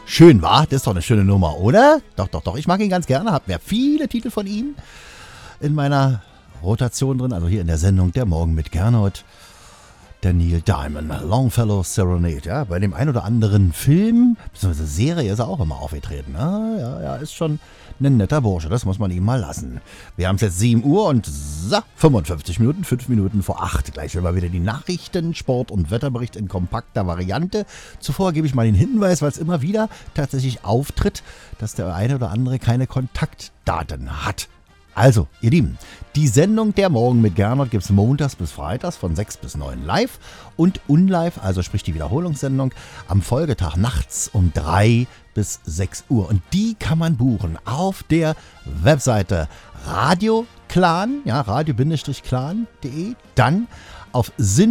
Schön, war? Das ist doch eine schöne Nummer, oder? Doch. Ich mag ihn ganz gerne. Hab mir viele Titel von ihm in meiner Rotation drin. Also hier in der Sendung Der Morgen mit Gernot. Der Neil Diamond, Longfellow Serenade. Ja, bei dem ein oder anderen Film, bzw. Serie ist er auch immer aufgetreten. Ja, ist schon ein netter Bursche. Das muss man ihm mal lassen. Wir haben es jetzt 7 Uhr und 55 Minuten, 5 Minuten vor 8. Gleich hören wir wieder die Nachrichten, Sport- und Wetterbericht in kompakter Variante. Zuvor gebe ich mal den Hinweis, weil es immer wieder tatsächlich auftritt, dass der eine oder andere keine Kontaktdaten hat. Also, ihr Lieben, die Sendung Der Morgen mit Gernot gibt es montags bis freitags von 6 bis 9 live und unlive, also sprich die Wiederholungssendung, am Folgetag nachts um 3 bis 6 Uhr. Und die kann man buchen auf der Webseite Radio-Clan, ja, radio-clan.de, dann auf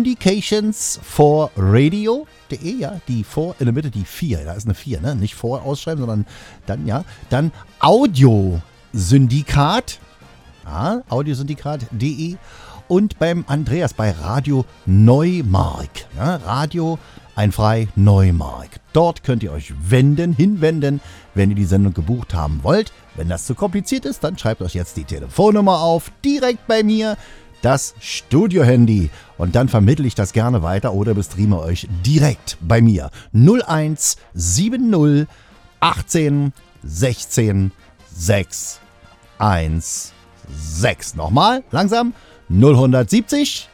syndications4radio.de, ja, die 4 in der Mitte, die 4, da ist eine 4, ne, nicht 4 ausschreiben, sondern dann, ja, dann Audiosyndikat, ja, audiosyndikat.de und beim Andreas bei Radio Neumark. Ja, Radio Einfrei Neumark. Dort könnt ihr euch hinwenden, wenn ihr die Sendung gebucht haben wollt. Wenn das zu kompliziert ist, dann schreibt euch jetzt die Telefonnummer auf, direkt bei mir, das Studio-Handy. Und dann vermittle ich das gerne weiter oder bestreame euch direkt bei mir. 0170 18 16 6 1 6. Nochmal, langsam. 0170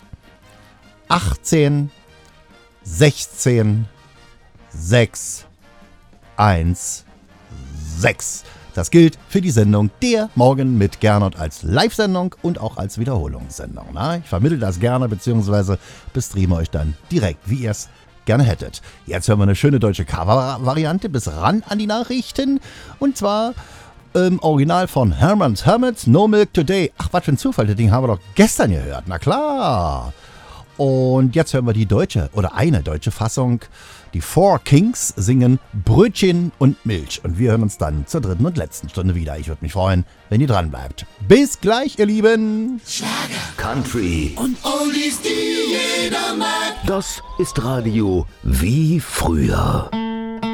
18 16 6 1 6. Das gilt für die Sendung Der Morgen mit Gernot als Live-Sendung und auch als Wiederholungssendung. Na, ich vermittle das gerne bzw. bestreame euch dann direkt, wie ihr es gerne hättet. Jetzt hören wir eine schöne deutsche Cover-Variante bis ran an die Nachrichten. Und zwar Original von Herman's Hermits, No Milk Today. Ach, was für ein Zufall, das Ding haben wir doch gestern gehört. Na klar. Und jetzt hören wir die deutsche oder eine deutsche Fassung. Die Four Kings singen Brötchen und Milch. Und wir hören uns dann zur dritten und letzten Stunde wieder. Ich würde mich freuen, wenn ihr dran bleibt. Bis gleich, ihr Lieben. Schlager, Country und Oldies, die jeder mag. Das ist Radio wie früher.